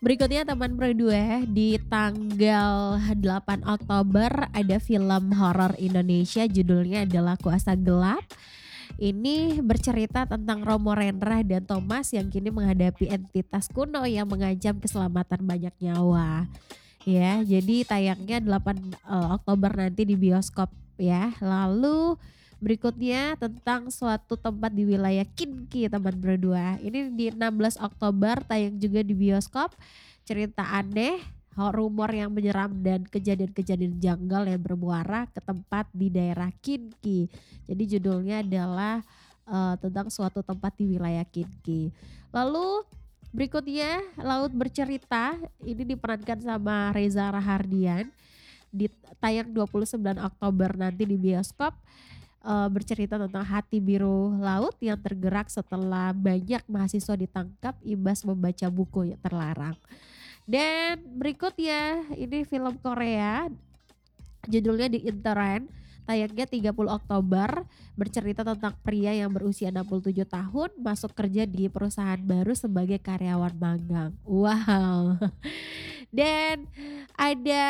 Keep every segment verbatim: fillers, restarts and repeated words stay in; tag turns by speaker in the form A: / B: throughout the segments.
A: Berikutnya teman Pro dua di tanggal delapan Oktober ada film horor Indonesia judulnya adalah Kuasa Gelap. Ini bercerita tentang Romo Rendra dan Thomas yang kini menghadapi entitas kuno yang mengancam keselamatan banyak nyawa. Ya, jadi tayangnya delapan eee, Oktober nanti di bioskop ya. Lalu berikutnya tentang suatu tempat di wilayah Kinki teman berdua. Ini di enam belas Oktober tayang juga di bioskop. Cerita aneh, ho rumor yang menyeram dan kejadian-kejadian janggal yang bermuara ke tempat di daerah Kinki. Jadi judulnya adalah, eee, tentang suatu tempat di wilayah Kinki. Lalu berikutnya Laut Bercerita, ini diperankan sama Reza Rahardian, dit tayang dua puluh sembilan Oktober nanti di bioskop, eee, bercerita tentang hati biru laut yang tergerak setelah banyak mahasiswa ditangkap imbas membaca buku yang terlarang. Dan berikutnya ini film Korea, judulnya The Intern, tayangnya tiga puluh Oktober, bercerita tentang pria yang berusia enam puluh tujuh tahun masuk kerja di perusahaan baru sebagai karyawan magang. Wow. Dan ada,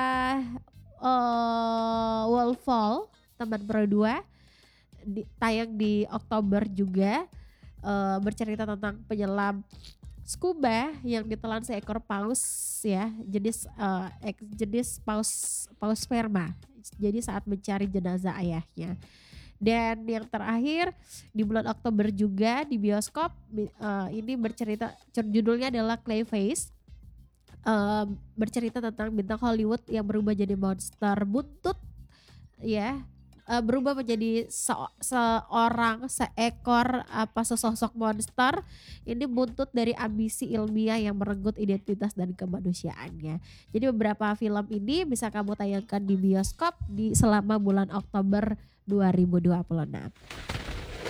A: eee, Wolfall teman Pro dua di tayang di Oktober juga, eee, bercerita tentang penyelam scuba yang ditelan seekor paus ya, jenis, eee, ek jenis paus paus sperma. Jadi saat mencari jenazah ayahnya. Dan yang terakhir di bulan Oktober juga di bioskop bi eee, ini bercerita cer judulnya adalah Clayface, eee, bercerita tentang bintang Hollywood yang berubah jadi monster buntut ya, eee, berubah menjadi seo seorang, seekor, apa, sesosok monster. Ini buntut dari ambisi ilmiah yang merenggut identitas dan kemanusiaannya. Jadi beberapa film ini bisa kamu tayangkan di bioskop di selama bulan Oktober dua ribu dua puluh enam.